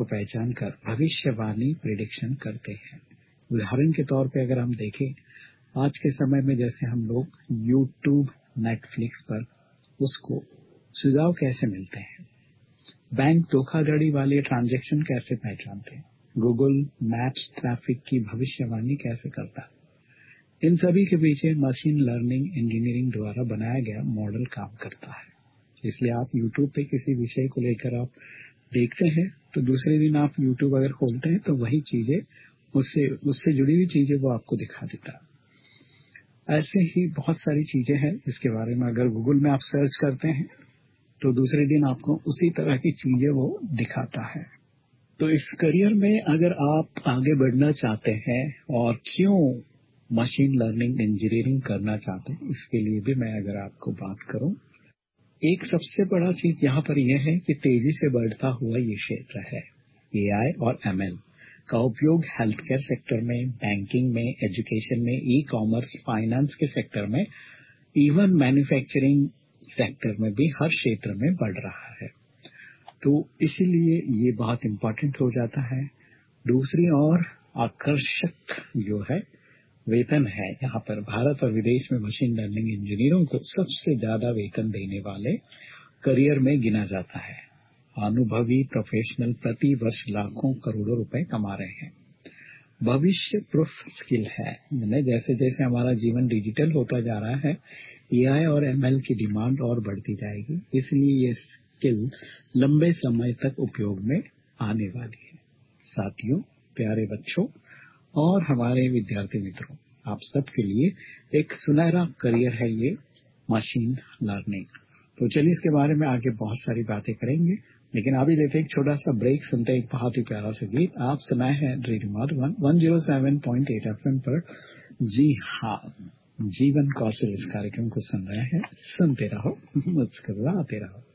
को पहचान कर भविष्यवाणी प्रिडिक्शन करते हैं। उदाहरण के तौर पे अगर हम देखें, आज के समय में जैसे हम लोग यूट्यूब, नेटफ्लिक्स पर उसको सुझाव कैसे मिलते हैं, बैंक धोखाधड़ी वाले ट्रांजैक्शन कैसे पहचानते हैं, गूगल मैप्स ट्रैफिक की भविष्यवाणी कैसे करता है, इन सभी के पीछे मशीन लर्निंग इंजीनियरिंग द्वारा बनाया गया मॉडल काम करता है। इसलिए आप यूट्यूब पे किसी विषय को लेकर आप देखते हैं तो दूसरे दिन आप यूट्यूब अगर खोलते हैं तो वही चीजें उससे जुड़ी हुई चीजें वो आपको दिखा देता है। ऐसे ही बहुत सारी चीजें हैं जिसके बारे में अगर गूगल में आप सर्च करते हैं तो दूसरे दिन आपको उसी तरह की चीजें वो दिखाता है। तो इस करियर में अगर आप आगे बढ़ना चाहते हैं और क्यों मशीन लर्निंग इंजीनियरिंग करना चाहते हैं, इसके लिए भी मैं अगर आपको बात करूं, एक सबसे बड़ा चीज यहाँ पर यह है कि तेजी से बढ़ता हुआ ये क्षेत्र है। एआई और एमएल का उपयोग हेल्थ केयर सेक्टर में, बैंकिंग में, एजुकेशन में, ई कॉमर्स, फाइनेंस के सेक्टर में, इवन मैन्युफैक्चरिंग सेक्टर में भी हर क्षेत्र में बढ़ रहा है। तो इसीलिए ये बहुत इम्पोर्टेंट हो जाता है। दूसरी ओर आकर्षक जो है वेतन है, यहाँ पर भारत और विदेश में मशीन लर्निंग इंजीनियरों को सबसे ज्यादा वेतन देने वाले करियर में गिना जाता है। अनुभवी प्रोफेशनल प्रति वर्ष लाखों करोड़ों रुपए कमा रहे हैं। भविष्य प्रूफ स्किल है, यानी जैसे जैसे हमारा जीवन डिजिटल होता जा रहा है, एआई और एमएल की डिमांड और बढ़ती जाएगी, इसलिए ये स्किल लंबे समय तक उपयोग में आने वाली है। साथियों, प्यारे बच्चों और हमारे विद्यार्थी मित्रों, आप सबके लिए एक सुनहरा करियर है ये मशीन लर्निंग। तो चलिए इसके बारे में आगे बहुत सारी बातें करेंगे, लेकिन अभी लेते एक छोटा सा ब्रेक, सुनते हैं एक बहुत ही प्यारा सा गीत। आप सुनाए हैं रेडियो मधुबन 107.8 एफएम पर। जी हाँ, जीवन कौशल इस कार्यक्रम को सुन रहे हैं। सुनते रहो, मुस्कुराते रहो।